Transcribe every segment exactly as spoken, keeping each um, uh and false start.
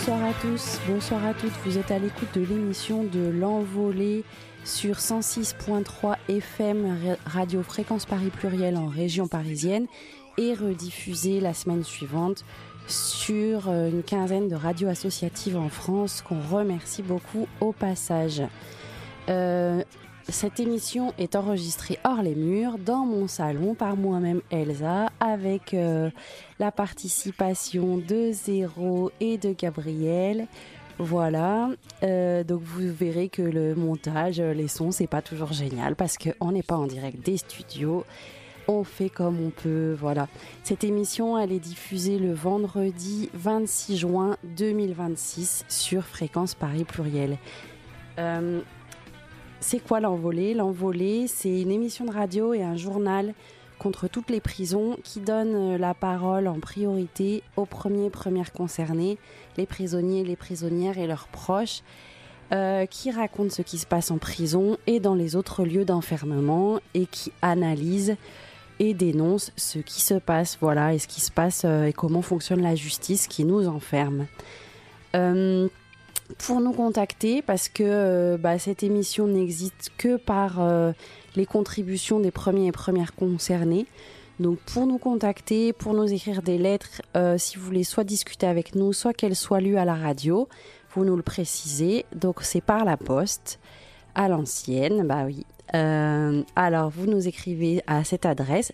Bonsoir à tous, bonsoir à toutes. Vous êtes à l'écoute de l'émission de l'Envolée sur cent six virgule trois F M, Radio Fréquence Paris Pluriel en région parisienne et rediffusée la semaine suivante sur une quinzaine de radios associatives en France qu'on remercie beaucoup au passage. Euh, cette émission est enregistrée hors les murs, dans mon salon, par moi-même Elsa, avec euh, la participation de Zéro et de Gabriel. Voilà, euh, donc vous verrez que le montage, les sons, c'est pas toujours génial parce qu'on n'est pas en direct des studios. On fait comme on peut, voilà. Cette émission, elle est diffusée le vendredi vingt-six juin deux mille vingt-six sur Fréquence Paris Pluriel. Euh, c'est quoi l'Envolée ? L'Envolée, c'est une émission de radio et un journal contre toutes les prisons qui donne la parole en priorité aux premiers premières concernés, les prisonniers, les prisonnières et leurs proches, euh, qui racontent ce qui se passe en prison et dans les autres lieux d'enfermement et qui analysent et dénonce ce qui se passe, voilà, et ce qui se passe euh, et comment fonctionne la justice qui nous enferme. Euh, pour nous contacter, parce que euh, bah, cette émission n'existe que par euh, les contributions des premiers et premières concernés. Donc pour nous contacter, pour nous écrire des lettres, euh, si vous voulez soit discuter avec nous, soit qu'elles soient lues à la radio, vous nous le précisez. Donc c'est par la poste, à l'ancienne, bah oui. Euh, alors, vous nous écrivez à cette adresse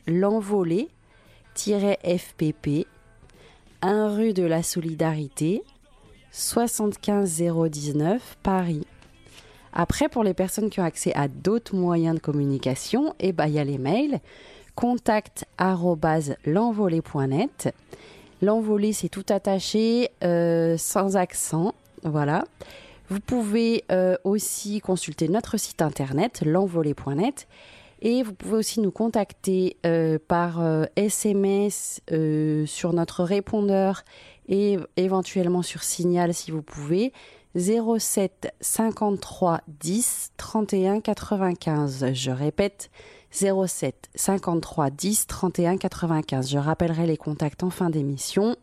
l'envolée-F P P, un rue de la Solidarité, soixante-quinze zéro dix-neuf, Paris. Après, pour les personnes qui ont accès à d'autres moyens de communication, eh ben, il y a les mails contact arobase l'envolée point net. L'envolée, c'est tout attaché, euh, sans accent, voilà. Vous pouvez euh, aussi consulter notre site internet, l'envolée point net, et vous pouvez aussi nous contacter euh, par euh, S M S euh, sur notre répondeur et éventuellement sur Signal si vous pouvez, zéro sept cinquante-trois dix trente et un quatre-vingt-quinze. Je répète, zéro sept cinquante-trois dix trente et un quatre-vingt-quinze. Je rappellerai les contacts en fin d'émission.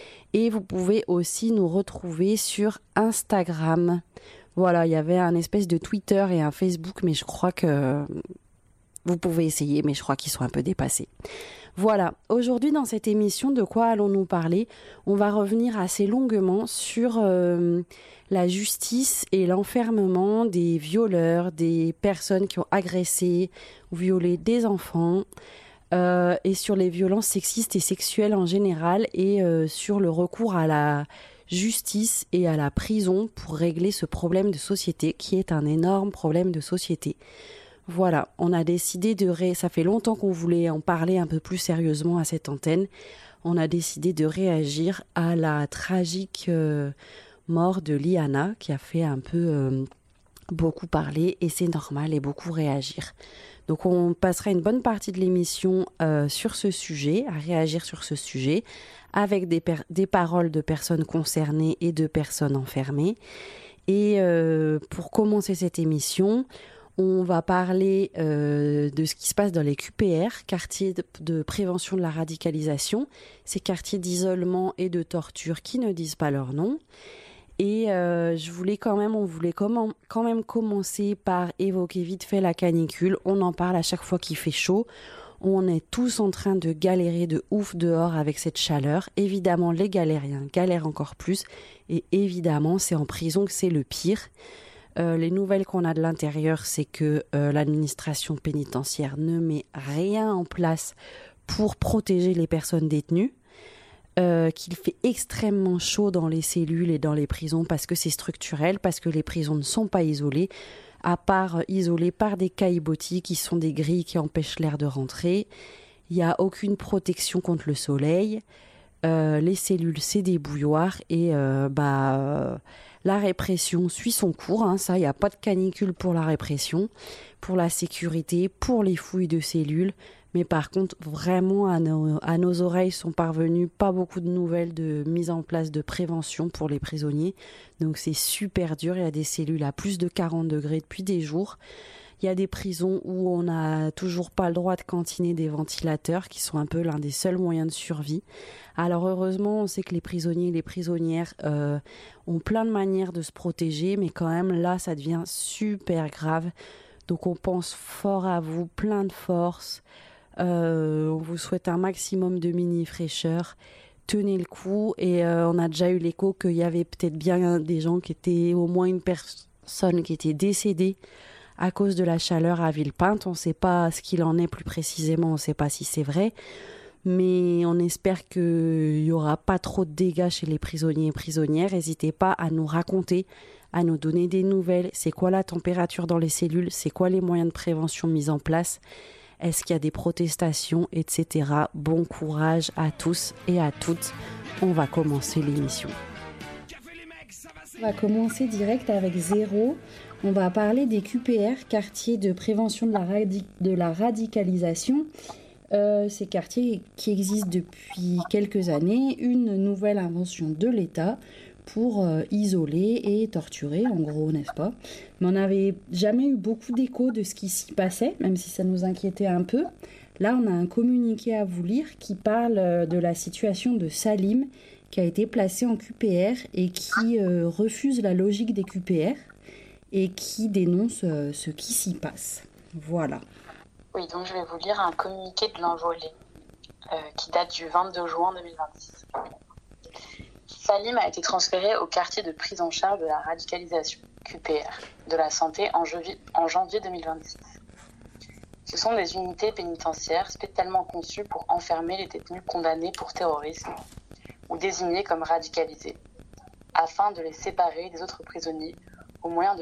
Et vous pouvez aussi nous retrouver sur Instagram. Voilà, il y avait un espèce de Twitter et un Facebook, mais je crois que vous pouvez essayer, mais je crois qu'ils sont un peu dépassés. Voilà, aujourd'hui dans cette émission, de quoi allons-nous parler ? On va revenir assez longuement sur euh, la justice et l'enfermement des violeurs, des personnes qui ont agressé ou violé des enfants, Euh, et sur les violences sexistes et sexuelles en général et euh, sur le recours à la justice et à la prison pour régler ce problème de société qui est un énorme problème de société. Voilà, on a décidé de... Ré... Ça fait longtemps qu'on voulait en parler un peu plus sérieusement à cette antenne. On a décidé de réagir à la tragique euh, mort de Liana qui a fait un peu euh, beaucoup parler et c'est normal et beaucoup réagir. Donc on passera une bonne partie de l'émission euh, sur ce sujet, à réagir sur ce sujet, avec des, per- des paroles de personnes concernées et de personnes enfermées. Et euh, pour commencer cette émission, on va parler euh, de ce qui se passe dans les Q P R, quartiers de, de prévention de la radicalisation, ces quartiers d'isolement et de torture qui ne disent pas leur nom. Et euh, je voulais quand même, on voulait comment, quand même commencer par évoquer vite fait la canicule. On en parle à chaque fois qu'il fait chaud. On est tous en train de galérer de ouf dehors avec cette chaleur. Évidemment, les galériens galèrent encore plus. Et évidemment, c'est en prison que c'est le pire. Euh, les nouvelles qu'on a de l'intérieur, c'est que euh, l'administration pénitentiaire ne met rien en place pour protéger les personnes détenues. Euh, qu'il fait extrêmement chaud dans les cellules et dans les prisons parce que c'est structurel, parce que les prisons ne sont pas isolées, à part isolées par des caillebotis qui sont des grilles qui empêchent l'air de rentrer. Il n'y a aucune protection contre le soleil. Euh, les cellules, c'est des bouilloires et euh, bah, euh, la répression suit son cours. Hein, ça, il n'y a pas de canicule pour la répression, pour la sécurité, pour les fouilles de cellules. Mais par contre, vraiment, à nos, à nos oreilles sont parvenues pas beaucoup de nouvelles de mise en place de prévention pour les prisonniers. Donc c'est super dur, il y a des cellules à plus de quarante degrés depuis des jours. Il y a des prisons où on n'a toujours pas le droit de cantiner des ventilateurs, qui sont un peu l'un des seuls moyens de survie. Alors heureusement, on sait que les prisonniers et les prisonnières euh, ont plein de manières de se protéger, mais quand même là, ça devient super grave. Donc on pense fort à vous, plein de force. Euh, on vous souhaite un maximum de mini-fraîcheur. Tenez le coup. Et euh, on a déjà eu l'écho qu'il y avait peut-être bien des gens qui étaient, au moins une personne qui était décédée à cause de la chaleur à Villepinte. On ne sait pas ce qu'il en est plus précisément, on ne sait pas si c'est vrai. Mais on espère qu'il n'y aura pas trop de dégâts chez les prisonniers et prisonnières. N'hésitez pas à nous raconter, à nous donner des nouvelles. C'est quoi la température dans les cellules? C'est quoi les moyens de prévention mis en place? Est-ce qu'il y a des protestations, et cetera. Bon courage à tous et à toutes. On va commencer l'émission. On va commencer direct avec zéro. On va parler des Q P R, quartiers de prévention de la, radi- de la radicalisation. Euh, ces quartiers qui existent depuis quelques années, une nouvelle invention de l'État pour euh, isoler et torturer, en gros, n'est-ce pas? Mais on n'avait jamais eu beaucoup d'écho de ce qui s'y passait, même si ça nous inquiétait un peu. Là, on a un communiqué à vous lire qui parle euh, de la situation de Salim, qui a été placé en Q P R et qui euh, refuse la logique des Q P R et qui dénonce euh, ce qui s'y passe. Voilà. Oui, donc je vais vous lire un communiqué de l'envolée euh, qui date du vingt-deux juin deux mille vingt-six. Salim a été transféré au quartier de prise en charge de la radicalisation, Q P R, de la santé en, jevi- en janvier deux mille vingt-six. Ce sont des unités pénitentiaires spécialement conçues pour enfermer les détenus condamnés pour terrorisme ou désignés comme radicalisés, afin de les séparer des autres prisonniers au moyen de